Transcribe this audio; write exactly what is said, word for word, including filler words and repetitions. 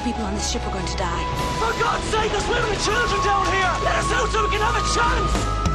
people on this ship are going to die. For God's sake, there's women and children down here! Let us out so we can have a chance!